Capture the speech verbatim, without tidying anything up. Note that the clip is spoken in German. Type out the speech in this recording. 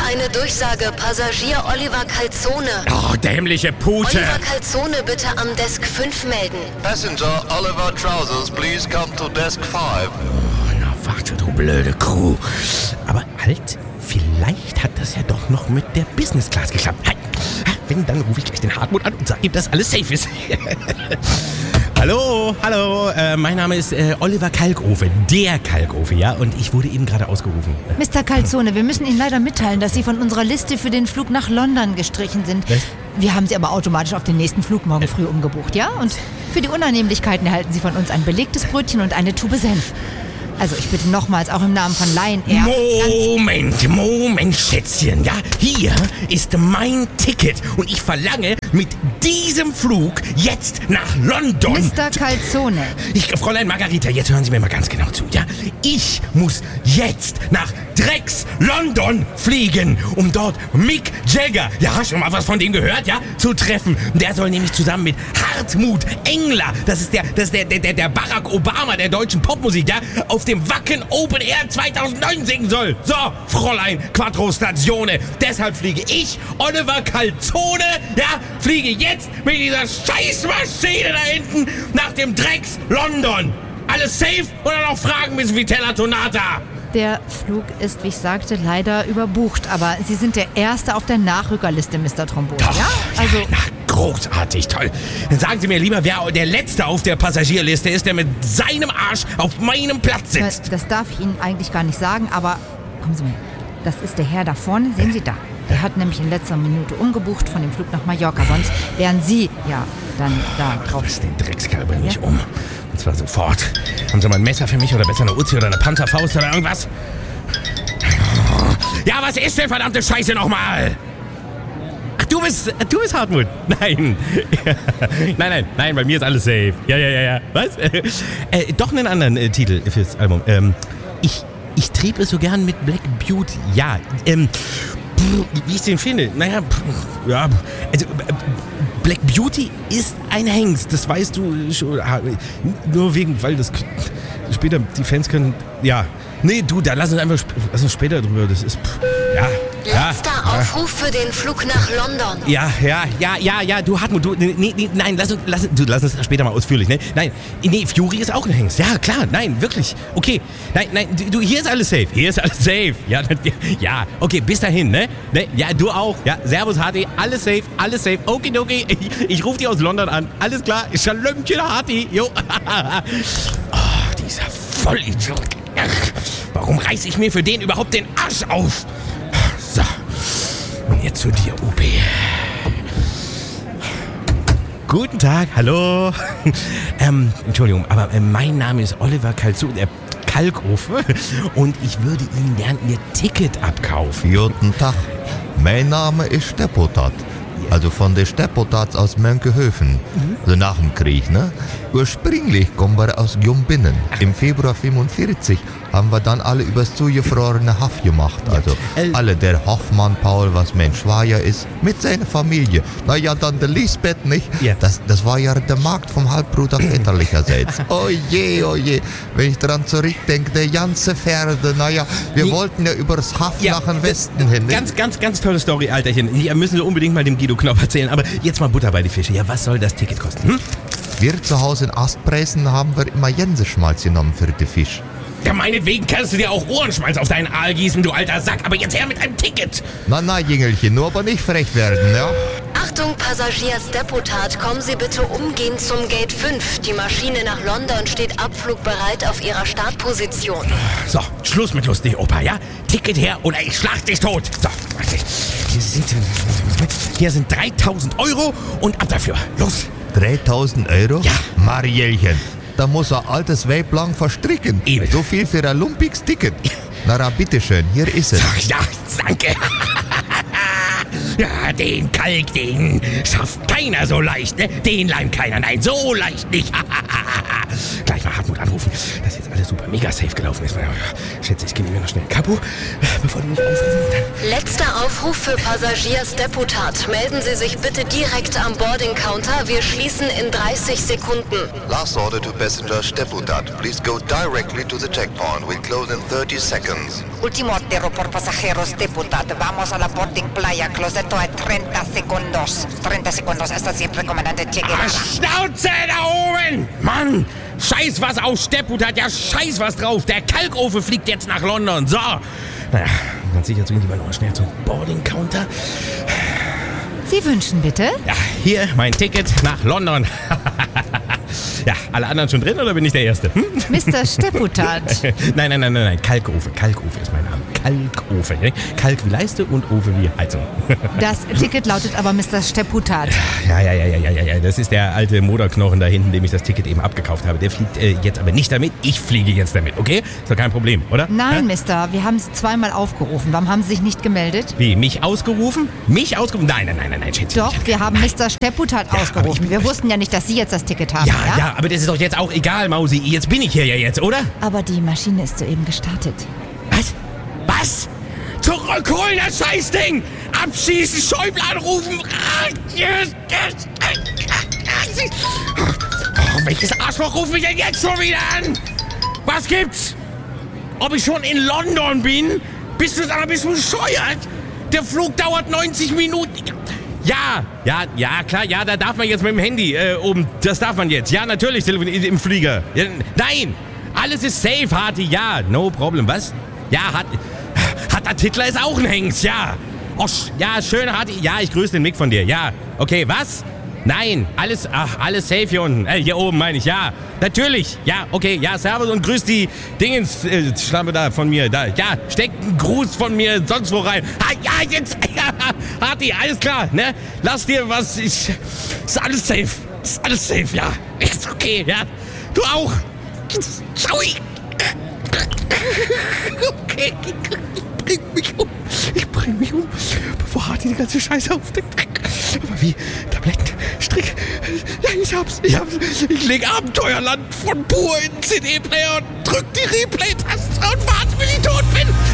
eine Durchsage. Passagier Oliver Calzone. Oh, dämliche Pute. Oliver Calzone bitte am Desk fünf melden. Passenger Oliver Trousers, please come to Desk five. Oh, na warte, du blöde Kuh. Aber halt, vielleicht hat das ja doch noch mit der Business Class geklappt. Halt. Wenn, dann rufe ich gleich den Hartmut an und sage ihm, dass alles safe ist. Hallo, hallo, äh, mein Name ist äh, Oliver Kalkofe, der Kalkofe, ja, und ich wurde eben gerade ausgerufen. Mister Calzone, wir müssen Ihnen leider mitteilen, dass Sie von unserer Liste für den Flug nach London gestrichen sind. Was? Wir haben Sie aber automatisch auf den nächsten Flug morgen früh umgebucht, ja? Und für die Unannehmlichkeiten erhalten Sie von uns ein belegtes Brötchen und eine Tube Senf. Also ich bitte nochmals, auch im Namen von Lion Air... Moment, Moment, Schätzchen, ja, hier ist mein Ticket und ich verlange mit diesem Flug jetzt nach London. Mister Calzone. Ich, Fräulein Margarita, jetzt hören Sie mir mal ganz genau zu, ja? Ich muss jetzt nach Drecks London fliegen, um dort Mick Jagger, ja, schon mal was von dem gehört, ja, zu treffen. Der soll nämlich zusammen mit Hartmut Engler, das ist der, das ist der, der, der Barack Obama der deutschen Popmusik, ja, auf dem Wacken Open Air zweitausendneun singen soll. So, Fräulein Quattro Statione. Deshalb fliege ich, Oliver Calzone, ja, fliege jetzt mit dieser Scheißmaschine da hinten nach dem Drecks London. Alles safe oder noch Fragen, Miss Vitella Tonata? Der Flug ist, wie ich sagte, leider überbucht. Aber Sie sind der Erste auf der Nachrückerliste, Mister Trombone, Doch, ja? Also, ja, na, großartig, toll. Dann sagen Sie mir lieber, wer der Letzte auf der Passagierliste ist, der mit seinem Arsch auf meinem Platz sitzt. das, das darf ich Ihnen eigentlich gar nicht sagen, aber kommen Sie mal. Das ist der Herr da vorne, sehen Sie da. Der hat nämlich in letzter Minute umgebucht von dem Flug nach Mallorca. Sonst wären Sie ja dann da drauf. Was, den Dreckskerl bringe ich um. Und zwar sofort. Haben Sie mal ein Messer für mich oder besser eine Uzi oder eine Panzerfaust oder irgendwas? Ja, was ist denn verdammte Scheiße nochmal? Ach, du bist, du bist Hartmut. Nein. nein, nein, nein, bei mir ist alles safe. Ja, ja, ja, ja. Was? äh, doch einen anderen äh, Titel fürs Album. Ähm, ich, ich trieb es so gern mit Black Beauty. Ja, ähm, wie ich den finde. Naja, ja, also Black Beauty ist ein Hengst, das weißt du schon. Nur wegen, weil das später die Fans können. Ja, nee, du, da lass uns einfach lass uns später drüber. Das ist. Ja. Letzter ja, Aufruf für den Flug nach London. Ja, ja, ja, ja, ja, du Hartmut, du, nee, nee, nein, lass uns, lass, du, lass uns später mal ausführlich, ne? Nein, nee, Fury ist auch ein Hengst. Ja, klar, nein, wirklich. Okay, nein, nein, du, hier ist alles safe, hier ist alles safe. Ja, ja, okay, bis dahin, ne? ne? Ja, du auch. Ja, Servus, Harti, alles safe, alles safe. Okay, okay, ich, ich rufe dich aus London an. Alles klar, Schalömchen, Harti, jo. Oh, dieser Vollidiot. Warum reiß ich mir für den überhaupt den Arsch auf? So, und jetzt zu dir, U B. Guten Tag, hallo. ähm, Entschuldigung, aber äh, mein Name ist Oliver Calzone, äh, Kalkofe, und ich würde Ihnen gern Ihr Ticket abkaufen. Guten Tag, mein Name ist Steppotat. Also von der Steppotats aus Mönkehöfen. Mhm. Also nach dem Krieg, ne? Ursprünglich kommen wir aus Jumbinnen. Im Februar fünfundvierzig haben wir dann alle übers zugefrorene Haff gemacht. Also äh, alle, der Hoffmann Paul, was mein Schwager ist, mit seiner Familie. Naja, dann der Lisbeth, nicht? Ja. Das, das war ja der Markt vom Halbbruder väterlicherseits. Oh je, oh je. Wenn ich dran zurückdenke, der ganze Pferde, naja, wir nee. wollten ja übers Haff Ja, nach dem Westen hin. Nicht? Ganz, ganz, ganz tolle Story, Alterchen. Hier müssen wir unbedingt mal dem Guido Knopf erzählen. Aber jetzt mal Butter bei die Fische. Ja, was soll das Ticket kosten? Hm? Wir zu Hause in Astpreisen haben wir immer Jenseschmalz genommen für den Fisch. Ja, meinetwegen kannst du dir auch Ohrenschmalz auf deinen Aal gießen, du alter Sack. Aber jetzt her mit einem Ticket. Na, na, Jüngelchen, nur aber nicht frech werden, ja? Achtung, Passagier Steppotat, kommen Sie bitte umgehend zum Gate fünf. Die Maschine nach London steht abflugbereit auf Ihrer Startposition. So, Schluss mit lustig, Opa, ja? Ticket her oder ich schlag dich tot. So, warte. Hier sind, hier sind dreitausend Euro und ab dafür. Los. dreitausend Euro? Ja. Marielchen, da muss ein altes Weib lang verstricken. Eben. So viel für ein lumpiges Ticket. Na, na, bitteschön, hier ist es. Ja, danke. Ja, den Kalk, den schafft keiner so leicht, ne? Den leimt keiner, nein, so leicht nicht. gleich mal Hartmut anrufen, dass jetzt alles super mega safe gelaufen ist. Ich schätze, ich gebe mir noch schnell ein Kapo, bevor die mich aufrufen. Letzter Aufruf für Passagier Stepputat. Melden Sie sich bitte direkt am Boarding Counter. Wir schließen in dreißig Sekunden. Last order to passenger Stepputat. Please go directly to the checkpoint. We'll close in thirty seconds. Último ordero por pasajeros Deputat. Vamos a la boarding playa. Closeto a treinta segundos. treinta segundos. Hasta siempre, Comandante Che Guevara. Schnauze da oben! Mann! Scheiß was auf Stepputat, ja scheiß was drauf. Der Kalkofen fliegt jetzt nach London. So. Naja, ganz sicher zu gehen, lieber noch mal schnell zum Boarding Counter. Sie wünschen bitte? Ja, hier mein Ticket nach London. Ja, alle anderen schon drin oder bin ich der Erste? Hm? Mister Stepputat. Nein, nein, nein, nein, nein. Kalkofe. Kalkofe ist mein Name. Kalkofe. Ne? Kalk wie Leiste und Ofe wie Heizung. Das Ticket lautet aber Mister Stepputat. Ja, ja, ja, ja, ja, ja. Das ist der alte Moderknochen da hinten, dem ich das Ticket eben abgekauft habe. Der fliegt äh, jetzt aber nicht damit. Ich fliege jetzt damit, okay? Ist doch kein Problem, oder? Nein, ja? Mister, wir haben Sie zweimal aufgerufen. Warum haben Sie sich nicht gemeldet? Wie, mich ausgerufen? Mich ausgerufen? Nein, nein, nein, nein, nein, Schätzchen. Doch, wir haben Mister Stepputat Ja, ausgerufen. ich- Wir wussten ja nicht, dass Sie jetzt das Ticket haben, Ja, ja? ja, aber das ist doch jetzt auch egal, Mausi. Jetzt bin ich hier ja jetzt, oder? Aber die Maschine ist soeben gestartet. Was? Was? Zurückholen, das Scheißding! Abschießen, Schäuble anrufen! Oh, welches Arschloch ruft mich denn jetzt schon wieder an? Was gibt's? Ob ich schon in London bin? Bist du, sag mal, bist du bescheuert? Der Flug dauert neunzig Minuten. Ja, ja, ja, klar, ja, da darf man jetzt mit dem Handy äh, oben, das darf man jetzt. Ja, natürlich, telefonieren im Flieger. Ja, nein, alles ist safe, Harti, ja, no problem. Was? Ja, hat, hat der Titler ist auch ein Hengst, ja. Oh, sch- ja, schön, Harti, ja, ich grüße den Mick von dir, ja. Okay, was? Nein, alles, ach, alles safe hier unten. Äh, hier oben meine ich, ja. Natürlich, ja, okay, ja, servus und grüß die Dingens, äh, Schlampe da von mir, da. Ja, steckt einen Gruß von mir sonst wo rein. Ah, ja, jetzt, ja, Harti, alles klar, ne? Lass dir was, ich, ist alles safe, ist alles safe, ja. Ist okay, ja. Du auch. Ciao. Okay, ich bring mich um. Ich bring mich um, bevor Harti die ganze Scheiße aufdeckt. Aber wie? Tabletten, Strick. Ja, ich hab's, ich hab's. Ich leg Abenteuerland von pur in den C D-Player und drück die Replay-Taste und warte, bis ich tot bin.